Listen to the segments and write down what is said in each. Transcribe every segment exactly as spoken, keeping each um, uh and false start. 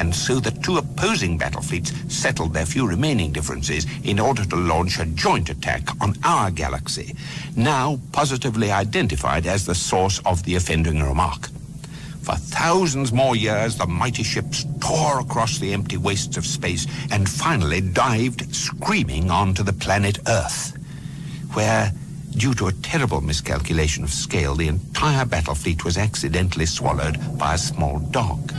and so the two opposing battle fleets settled their few remaining differences in order to launch a joint attack on our galaxy, now positively identified as the source of the offending remark. For thousands more years, the mighty ships tore across the empty wastes of space and finally dived screaming onto the planet Earth, where, due to a terrible miscalculation of scale, the entire battle fleet was accidentally swallowed by a small dog.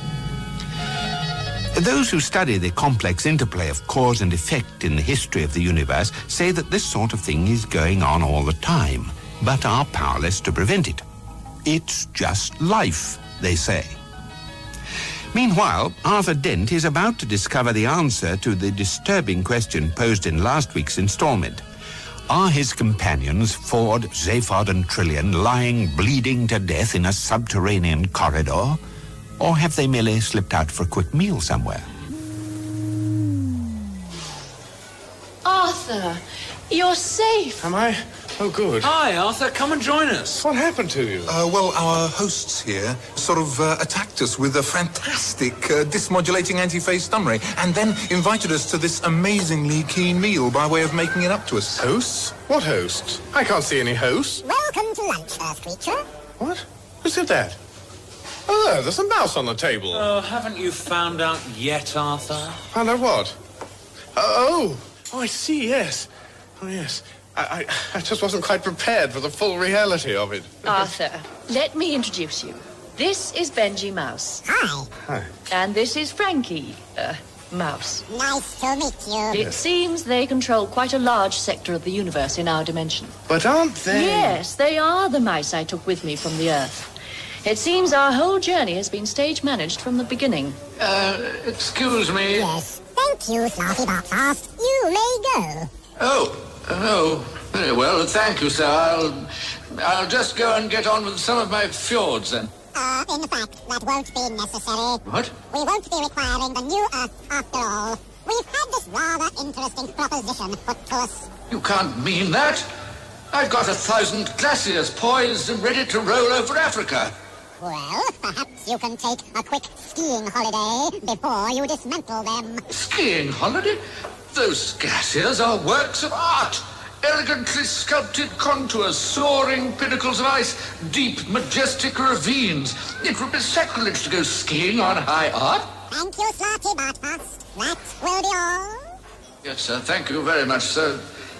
Those who study the complex interplay of cause and effect in the history of the universe say that this sort of thing is going on all the time, but are powerless to prevent it. It's just life, they say. Meanwhile, Arthur Dent is about to discover the answer to the disturbing question posed in last week's installment. Are his companions, Ford, Zaphod and Trillian, lying bleeding to death in a subterranean corridor? Or have they merely slipped out for a quick meal somewhere? Arthur, you're safe. Am I? Oh, good. Hi, Arthur. Come and join us. What happened to you? Uh, well, our hosts here sort of uh, attacked us with a fantastic uh, dismodulating anti-phase stun ray and then invited us to this amazingly keen meal by way of making it up to us. Hosts? What hosts? I can't see any hosts. Welcome to lunch, Earth creature. What? Who said that? Oh, there's a mouse on the table. Oh, haven't you found out yet, Arthur? Found out what? Oh, oh, I see, yes. Oh, yes. I, I, I just wasn't quite prepared for the full reality of it. Arthur, let me introduce you. This is Benji Mouse. Hi. Hi. And this is Frankie, uh, Mouse. Nice to meet you. It seems they control quite a large sector of the universe in our dimension. But aren't they? Yes, they are the mice I took with me from the Earth. It seems our whole journey has been stage-managed from the beginning. Uh, excuse me. Yes. Thank you, Slarky Bartfast. You may go. Oh, oh, very well. Thank you, sir. I'll, I'll just go and get on with some of my fjords, then. Uh, in fact, that won't be necessary. What? We won't be requiring the new Earth after all. We've had this rather interesting proposition put to us. You can't mean that. I've got a thousand glaciers poised and ready to roll over Africa. Well, perhaps you can take a quick skiing holiday before you dismantle them. Skiing holiday? Those glaciers are works of art. Elegantly sculpted contours, soaring pinnacles of ice, deep, majestic ravines. It would be sacrilege to go skiing on high art. Thank you, Slarky Bartfast. That will be all. Yes, sir. Thank you very much, sir.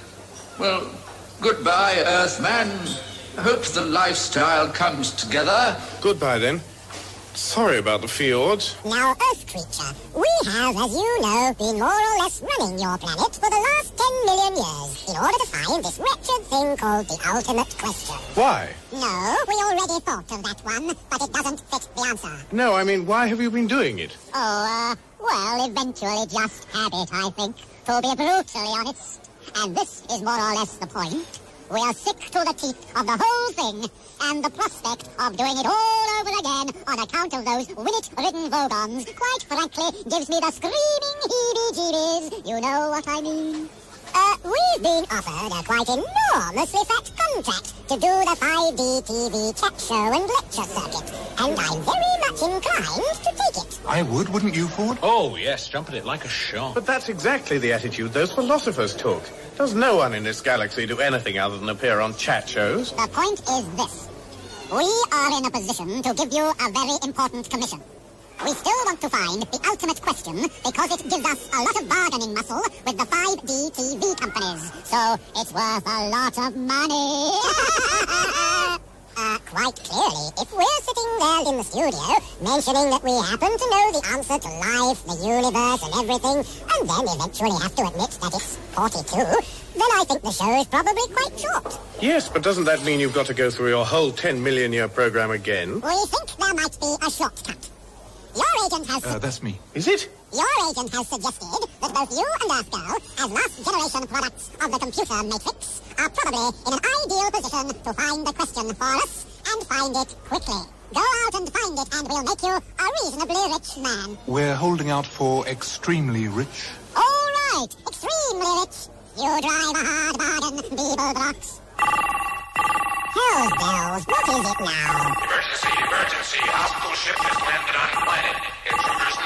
Well, goodbye, Earthman. I hope the lifestyle comes together. Goodbye, then. Sorry about the fjords. Now, Earth creature, we have, as you know, been more or less running your planet for the last ten million years in order to find this wretched thing called the ultimate question. Why? No, we already thought of that one, but it doesn't fit the answer. No, I mean, why have you been doing it? Oh, uh, well, eventually just habit, I think, to be brutally honest. And this is more or less the point. We are sick to the teeth of the whole thing, and the prospect of doing it all over again on account of those Winnet-ridden Vogons, quite frankly, gives me the screaming heebie-jeebies. You know what I mean? Uh, we've been offered a quite enormously fat contract to do the five D T V chat show and lecture circuit, and I'm very much inclined to take it. I would, wouldn't you, Ford? Oh, yes, jump at it like a shark. But that's exactly the attitude those philosophers took. Does no one in this galaxy do anything other than appear on chat shows? The point is this. We are in a position to give you a very important commission. We still want to find the ultimate question because it gives us a lot of bargaining muscle with the five D T V companies. So it's worth a lot of money. uh, quite clearly, if we're sitting there in the studio mentioning that we happen to know the answer to life, the universe and everything, and then eventually have to admit that it's forty-two, then I think the show is probably quite short. Yes, but doesn't that mean you've got to go through your whole ten million year program again? We think there might be a shortcut. Your agent has... Uh, that's me. Is it? Your agent has suggested that both you and Earth Girl, as last-generation products of the computer matrix, are probably in an ideal position to find the question for us and find it quickly. Go out and find it and we'll make you a reasonably rich man. We're holding out for extremely rich. All right, extremely rich. You drive a hard bargain, Beeblebrox. Hells bells, what is it now? Emergency, emergency. Hostile ship has landed on planet. Intruders